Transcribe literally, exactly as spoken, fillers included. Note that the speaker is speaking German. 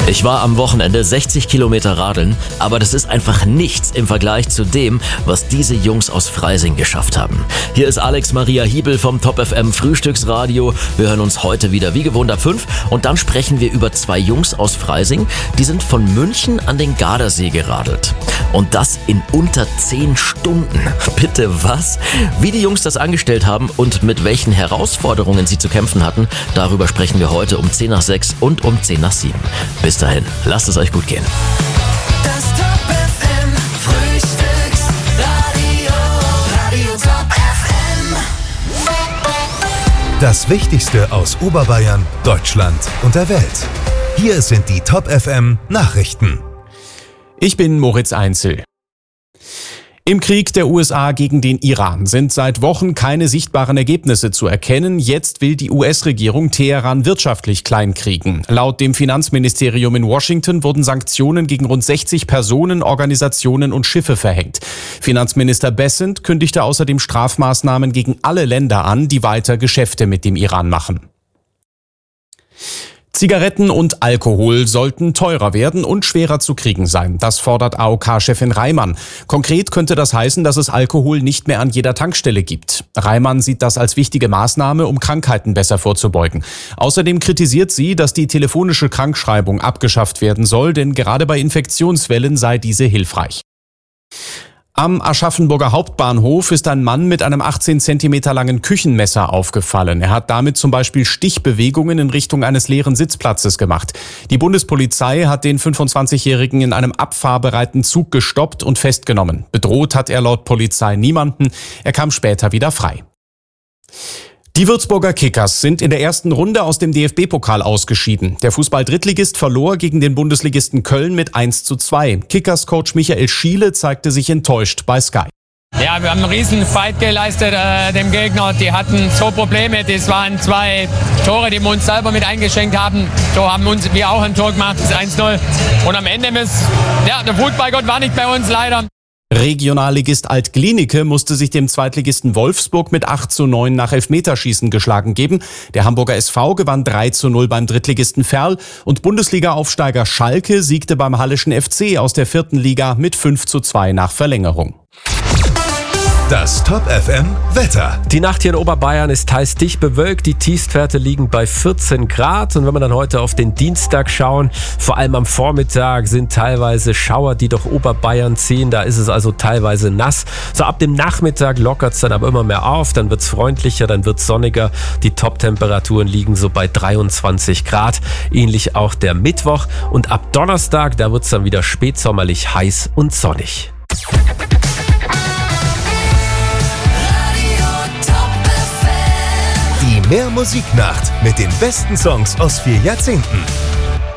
Ich war am Wochenende sechzig Kilometer radeln, aber das ist einfach nichts im Vergleich zu dem, was diese Jungs aus Freising geschafft haben. Hier ist Alex Maria Hiebel vom Top F M Frühstücksradio. Wir hören uns heute wieder wie gewohnt ab fünf und dann sprechen wir über zwei Jungs aus Freising, die sind von München an den Gardasee geradelt. Und das in unter zehn Stunden. Bitte was? Wie die Jungs das angestellt haben und mit welchen Herausforderungen sie zu kämpfen hatten, darüber sprechen wir heute um zehn nach sechs und um zehn nach sieben. Bis dahin, lasst es euch gut gehen. Das Top F M Frühstücksradio, Radio Top F M. Das Wichtigste aus Oberbayern, Deutschland und der Welt. Hier sind die Top F M Nachrichten. Ich bin Moritz Einzel. Im Krieg der U S A gegen den Iran sind seit Wochen keine sichtbaren Ergebnisse zu erkennen. Jetzt will die U S-Regierung Teheran wirtschaftlich kleinkriegen. Laut dem Finanzministerium in Washington wurden Sanktionen gegen rund sechzig Personen, Organisationen und Schiffe verhängt. Finanzminister Bessent kündigte außerdem Strafmaßnahmen gegen alle Länder an, die weiter Geschäfte mit dem Iran machen. Zigaretten und Alkohol sollten teurer werden und schwerer zu kriegen sein. Das fordert A O K-Chefin Reimann. Konkret könnte das heißen, dass es Alkohol nicht mehr an jeder Tankstelle gibt. Reimann sieht das als wichtige Maßnahme, um Krankheiten besser vorzubeugen. Außerdem kritisiert sie, dass die telefonische Krankschreibung abgeschafft werden soll, denn gerade bei Infektionswellen sei diese hilfreich. Am Aschaffenburger Hauptbahnhof ist ein Mann mit einem achtzehn Zentimeter langen Küchenmesser aufgefallen. Er hat damit zum Beispiel Stichbewegungen in Richtung eines leeren Sitzplatzes gemacht. Die Bundespolizei hat den fünfundzwanzigjährigen in einem abfahrbereiten Zug gestoppt und festgenommen. Bedroht hat er laut Polizei niemanden. Er kam später wieder frei. Die Würzburger Kickers sind in der ersten Runde aus dem D F B-Pokal ausgeschieden. Der Fußball-Drittligist verlor gegen den Bundesligisten Köln mit eins zu zwei. Kickers-Coach Michael Schiele zeigte sich enttäuscht bei Sky. Ja, wir haben einen riesen Fight geleistet äh, dem Gegner. Die hatten so Probleme. Das waren zwei Tore, die wir uns selber mit eingeschenkt haben. So haben uns wir auch ein Tor gemacht, eins null. Und am Ende ist, ja, der Fußballgott war nicht bei uns leider. Regionalligist Alt-Glienicke musste sich dem Zweitligisten Wolfsburg mit acht zu neun nach Elfmeterschießen geschlagen geben. Der Hamburger S V gewann drei zu null beim Drittligisten Verl und Bundesliga-Aufsteiger Schalke siegte beim Halleschen F C aus der vierten Liga mit fünf zu zwei nach Verlängerung. Das Top F M Wetter. Die Nacht hier in Oberbayern ist teils dicht bewölkt. Die Tiefstwerte liegen bei vierzehn Grad. Und wenn wir dann heute auf den Dienstag schauen, vor allem am Vormittag sind teilweise Schauer, die durch Oberbayern ziehen. Da ist es also teilweise nass. So ab dem Nachmittag lockert es dann aber immer mehr auf. Dann wird es freundlicher, dann wird es sonniger. Die Top-Temperaturen liegen so bei dreiundzwanzig Grad. Ähnlich auch der Mittwoch. Und ab Donnerstag, da wird es dann wieder spätsommerlich heiß und sonnig. Die Mehr Musiknacht mit den besten Songs aus vier Jahrzehnten.